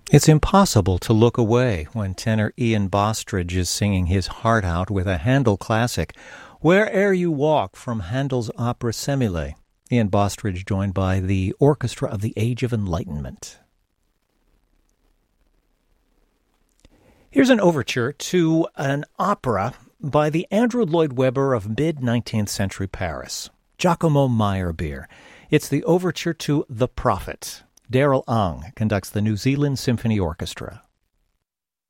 It's impossible to look away when tenor Ian Bostridge is singing his heart out with a Handel classic, Where'er You Walk, from Handel's opera Semele. Ian Bostridge joined by the Orchestra of the Age of Enlightenment. Here's an overture to an opera by the Andrew Lloyd Webber of mid-19th century Paris, Giacomo Meyerbeer. It's the overture to The Prophet. Daryl Ong conducts the New Zealand Symphony Orchestra.